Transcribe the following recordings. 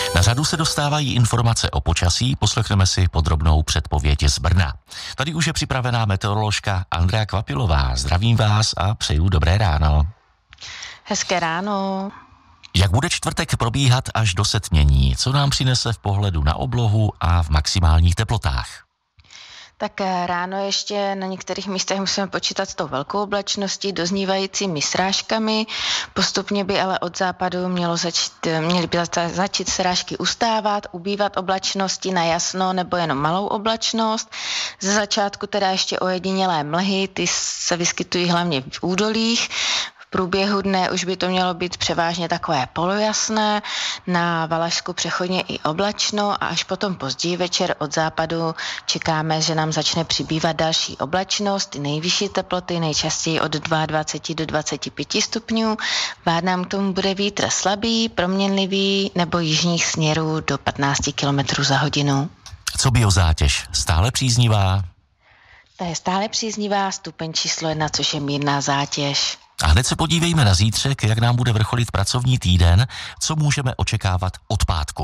Na řadu se dostávají informace o počasí, poslechneme si podrobnou předpověď z Brna. Tady už je připravená meteoroložka Andrea Kvapilová. Zdravím vás a přeju dobré ráno. Hezké ráno. Jak bude čtvrtek probíhat až do setmění? Co nám přinese v pohledu na oblohu a v maximálních teplotách? Tak ráno ještě na některých místech musíme počítat s tou velkou oblačností, doznívajícími srážkami. Postupně by ale od západu měly by začít srážky ustávat, ubývat oblačnosti na jasno nebo jenom malou oblačnost. Ze začátku teda ještě ojedinělé mlhy, ty se vyskytují hlavně v údolích. V průběhu dne už by to mělo být převážně takové polojasné, na Valašsku přechodně i oblačno a až potom později večer od západu čekáme, že nám začne přibývat další oblačnost, nejvyšší teploty, nejčastěji od 22 do 25 stupňů. Vád nám k tomu bude vítr slabý, proměnlivý nebo jižních směrů do 15 km za hodinu. Co biozátěž? Stále příznivá? Ta je stále příznivá, stupeň číslo 1, což je mírná zátěž. A hned se podívejme na zítřek, jak nám bude vrcholit pracovní týden, co můžeme očekávat od pátku.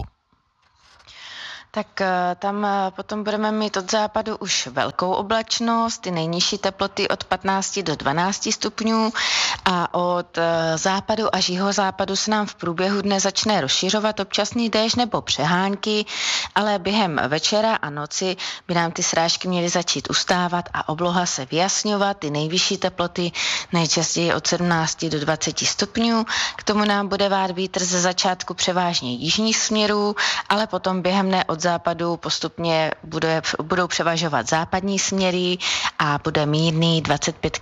Tak tam potom budeme mít od západu už velkou oblačnost, ty nejnižší teploty od 15 do 12 stupňů a od západu až jihozápadu se nám v průběhu dne začne rozšiřovat občasný déšť nebo přehánky, ale během večera a noci by nám ty srážky měly začít ustávat a obloha se vyjasňovat, ty nejvyšší teploty nejčastěji od 17 do 20 stupňů. K tomu nám bude vát vítr ze začátku převážně jižních směrů, ale potom během dne od západu postupně budou převažovat západní směry a bude mírný 25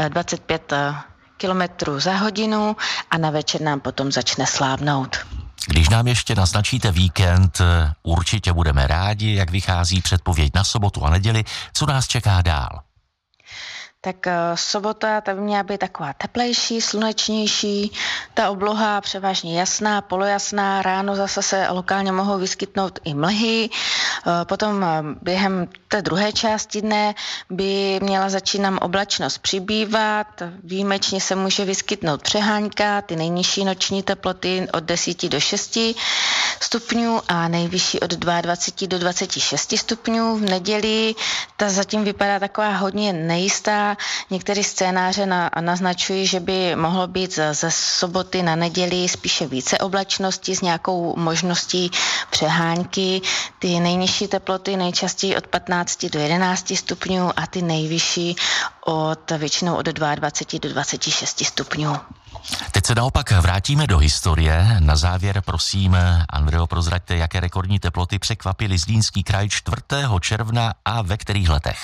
kilometrů za hodinu a na večer nám potom začne slábnout. Když nám ještě naznačíte víkend, určitě budeme rádi, jak vychází předpověď na sobotu a neděli, co nás čeká dál. Tak sobota ta by měla být taková teplejší, slunečnější, ta obloha převážně jasná, polojasná, ráno zase se lokálně mohou vyskytnout i mlhy, potom během té druhé části dne by měla začít nám oblačnost přibývat, výjimečně se může vyskytnout přehánka, ty nejnižší noční teploty od 10 do 6 stupňů a nejvyšší od 22 do 26 stupňů. V neděli ta zatím vypadá taková hodně nejistá. Některé scénáře naznačují, že by mohlo být ze soboty na neděli spíše více oblačnosti s nějakou možností přehánky. Ty nejnižší teploty nejčastěji od 15 do 11 stupňů a ty nejvyšší většinou od 22 do 26 stupňů. Teď se naopak vrátíme do historie. Na závěr prosím, Andreo, prozraďte, jaké rekordní teploty překvapily Zlínský kraj 4. června a ve kterých letech?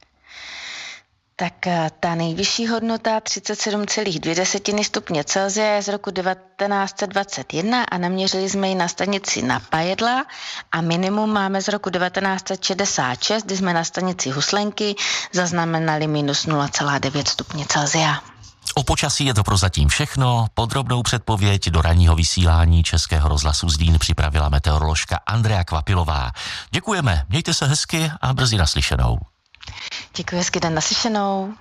Tak ta nejvyšší hodnota 37,2 stupně Celsia je z roku 1921 a naměřili jsme ji na stanici Napajedla a minimum máme z roku 1966, kdy jsme na stanici Huslenky zaznamenali minus 0,9 stupně Celsia. O počasí je to prozatím všechno. Podrobnou předpověď do ranního vysílání Českého rozhlasu Zlín připravila meteoroložka Andrea Kvapilová. Děkujeme, mějte se hezky a brzy naslyšenou. Děkuji, hezký den, naslyšenou.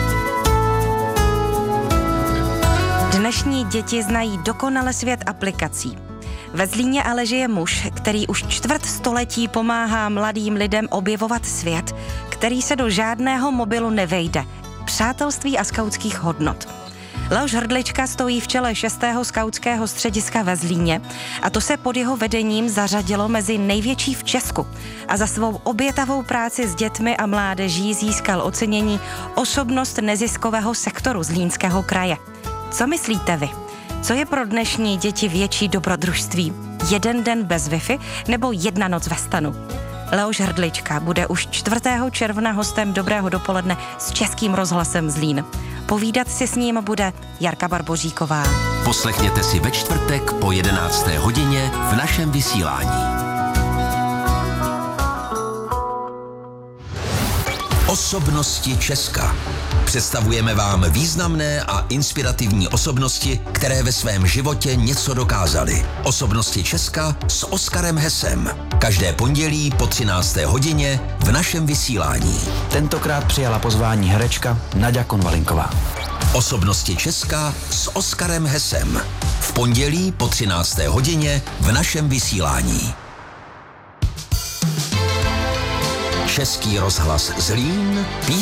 Dnešní děti znají dokonale svět aplikací. Ve Zlíně ale žije muž, který už čtvrt století pomáhá mladým lidem objevovat svět, který se do žádného mobilu nevejde. Přátelství a skautských hodnot. Leoš Hrdlička stojí v čele 6. skautského střediska ve Zlíně a to se pod jeho vedením zařadilo mezi největší v Česku a za svou obětavou práci s dětmi a mládeží získal ocenění osobnost neziskového sektoru Zlínského kraje. Co myslíte vy? Co je pro dnešní děti větší dobrodružství? Jeden den bez Wi-Fi nebo jedna noc ve stanu? Leoš Hrdlička bude už 4. června hostem Dobrého dopoledne s Českým rozhlasem Zlín. Povídat si s ním bude Jarka Barboříková. Poslechněte si ve čtvrtek po 11. hodině v našem vysílání. Osobnosti Česka. Představujeme vám významné a inspirativní osobnosti, které ve svém životě něco dokázaly. Osobnosti Česka s Oskarem Hesem. Každé pondělí po 13. hodině v našem vysílání. Tentokrát přijala pozvání herečka Naďa Konvalinková. Osobnosti Česka s Oskarem Hesem. V pondělí po 13. hodině v našem vysílání. Český rozhlas Zlín,